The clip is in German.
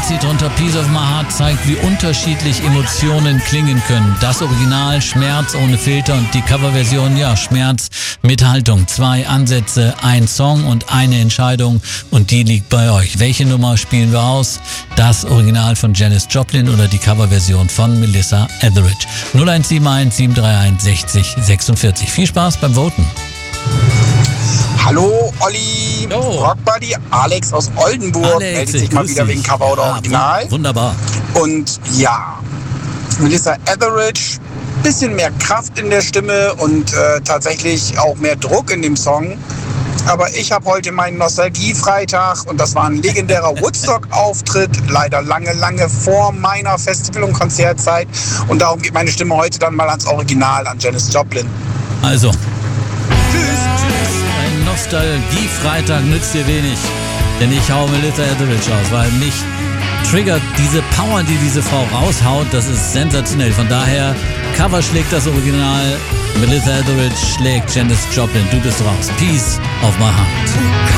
Fazit drunter: Piece of My Heart zeigt, wie unterschiedlich Emotionen klingen können. Das Original, Schmerz ohne Filter, und die Coverversion, ja, Schmerz mit Haltung. 2 Ansätze, ein Song und eine Entscheidung, und die liegt bei euch. Welche Nummer spielen wir aus? Das Original von Janis Joplin oder die Coverversion von Melissa Etheridge? 0171 731 60 46. Viel Spaß beim Voten. Hallo Olli, Rockbuddy, Alex aus Oldenburg, meldet sich mal wieder wegen Cover oder Original. Wunderbar. Und ja, Melissa Etheridge, bisschen mehr Kraft in der Stimme und tatsächlich auch mehr Druck in dem Song. Aber ich habe heute meinen Nostalgie-Freitag und das war ein legendärer Woodstock-Auftritt, leider lange vor meiner Festival- und Konzertzeit. Und darum geht meine Stimme heute dann mal ans Original, an Janis Joplin. Also, tschüss. Ein Nostalgie-Freitag nützt dir wenig, denn ich hau Melissa Etheridge aus, weil mich triggert diese Power, die diese Frau raushaut, das ist sensationell. Von daher, Cover schlägt das Original, Melissa Etheridge schlägt Janis Joplin. Du bist raus. Piece of My Heart.